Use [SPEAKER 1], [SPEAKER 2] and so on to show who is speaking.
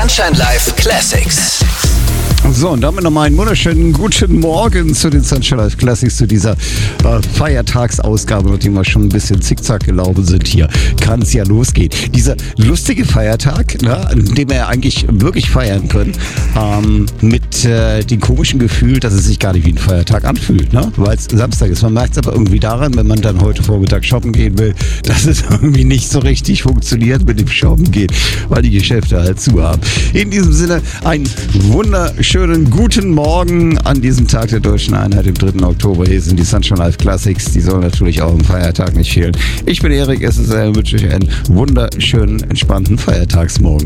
[SPEAKER 1] Sunshine Live Classics.
[SPEAKER 2] So, und damit nochmal einen wunderschönen guten Morgen zu den Sunshine Live Classics, zu dieser Feiertagsausgabe, nachdem wir schon ein bisschen zickzack gelaufen sind hier, kann es ja losgehen. Dieser lustige Feiertag, an dem wir ja eigentlich wirklich feiern können, mit dem komischen Gefühl, dass es sich gar nicht wie ein Feiertag anfühlt, weil es Samstag ist. Man merkt es aber irgendwie daran, wenn man dann heute Vormittag shoppen gehen will, dass es irgendwie nicht so richtig funktioniert mit dem Shoppen gehen, weil die Geschäfte halt zu haben. In diesem Sinne, ein wunderschönen guten Morgen an diesem Tag der Deutschen Einheit, im 3. Oktober. Hier sind die Sunshine Live Classics. Die sollen natürlich auch am Feiertag nicht fehlen. Ich bin Erik, SSL, wünsche euch einen wunderschönen, entspannten Feiertagsmorgen.